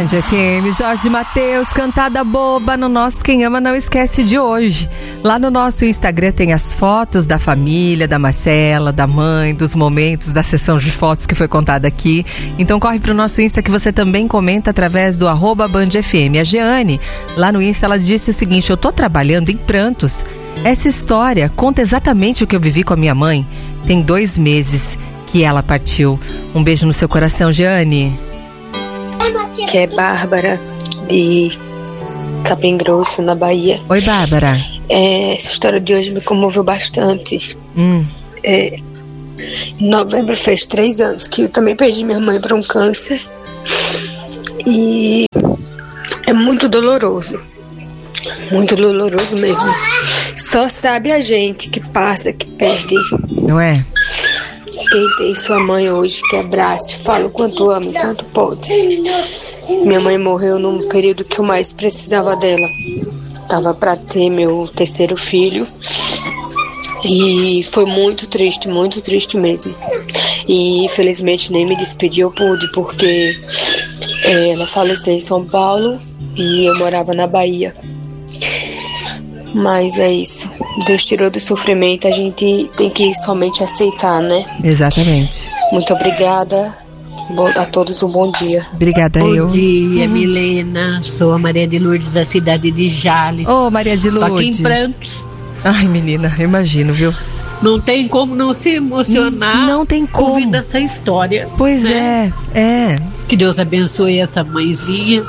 Band FM, Jorge Mateus, cantada boba no nosso Quem Ama Não Esquece de hoje. Lá no nosso Instagram tem as fotos da família, da Marcela, da mãe, dos momentos da sessão de fotos que foi contada aqui. Então corre pro nosso Insta que você também comenta através do @BandFM. A Jeane, lá no Insta, ela disse o seguinte: eu tô trabalhando em prantos. Essa história conta exatamente o que eu vivi com a minha mãe. Tem 2 meses que ela partiu. Um beijo no seu coração, Jeane. Que é Bárbara, de Capim Grosso, na Bahia. Oi, Bárbara. Essa história de hoje me comoveu bastante. Em novembro fez 3 anos que eu também perdi minha mãe para um câncer. E é muito doloroso mesmo. Só sabe a gente que passa, que perde. Não é? Quem tem sua mãe hoje, que abrace, fala o quanto ama, o quanto pode. Minha mãe morreu num período que eu mais precisava dela. Tava para ter meu 3º filho. E foi muito triste mesmo. E infelizmente nem me despedir eu pude, porque ela faleceu em São Paulo e eu morava na Bahia. Mas é isso. Deus tirou do sofrimento, a gente tem que somente aceitar, né? Exatamente. Muito obrigada. A todos um bom dia. Obrigada, Bom dia, Milena. Sou a Maria de Lourdes, da cidade de Jales. Ô, Maria de Lourdes. Tô aqui em prantos. Ai, menina, imagino, viu? Não tem como não se emocionar. Não tem como. Ouvindo essa história. Pois né? é. Que Deus abençoe essa mãezinha,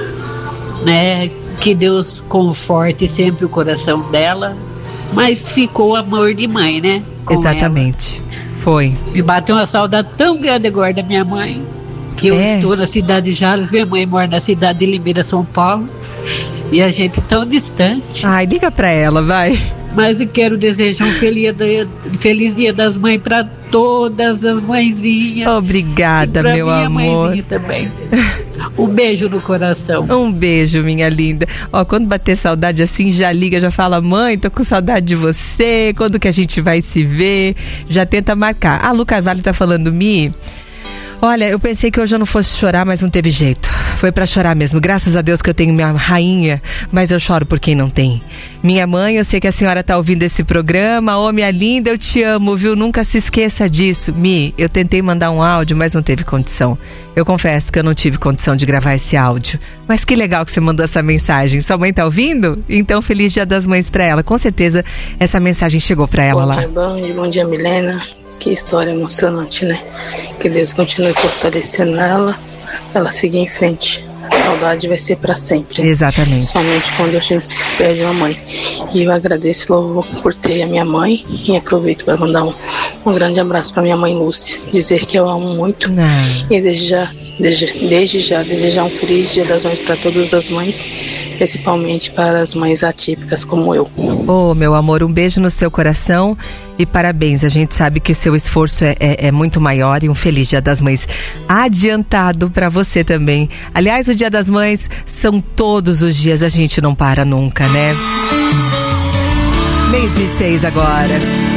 né? Que Deus conforte sempre o coração dela. Mas ficou amor de mãe, né? Exatamente. Ela. Foi. Me bateu uma saudade tão grande agora da minha mãe. Que eu estou na cidade de Jales, minha mãe mora na cidade de Limeira, São Paulo. E a gente tão distante. Ai, liga pra ela, vai. Mas eu quero desejar um feliz Dia das Mães para todas as mãezinhas. Obrigada, meu amor. Minha mãezinha também. Um beijo no coração. Um beijo, minha linda. Ó, quando bater saudade assim, já liga, já fala: mãe, tô com saudade de você. Quando que a gente vai se ver? Já tenta marcar. A Lu Carvalho tá falando: Mi, olha, eu pensei que hoje eu não fosse chorar, mas não teve jeito. Foi pra chorar mesmo. Graças a Deus que eu tenho minha rainha, mas eu choro por quem não tem. Minha mãe, eu sei que a senhora tá ouvindo esse programa. Ô, minha linda, eu te amo, viu? Nunca se esqueça disso. Mi, eu tentei mandar um áudio, mas não teve condição. Eu confesso que eu não tive condição de gravar esse áudio. Mas que legal que você mandou essa mensagem. Sua mãe tá ouvindo? Então, feliz Dia das Mães pra ela. Com certeza, essa mensagem chegou pra ela lá. Bom dia, Milena. Que história emocionante, né? Que Deus continue fortalecendo ela seguir em frente. A saudade vai ser para sempre. Exatamente. Somente quando a gente perde uma mãe. E eu agradeço e louvo por ter a minha mãe. E aproveito para mandar um grande abraço para minha mãe Lúcia. Dizer que eu amo muito. E desde já desejar um feliz Dia das Mães para todas as mães, principalmente para as mães atípicas como eu. Ô, meu amor, um beijo no seu coração e parabéns. A gente sabe que o seu esforço é muito maior, e um feliz Dia das Mães adiantado para você também. Aliás, o Dia das Mães são todos os dias, a gente não para nunca, né? 12:06 agora.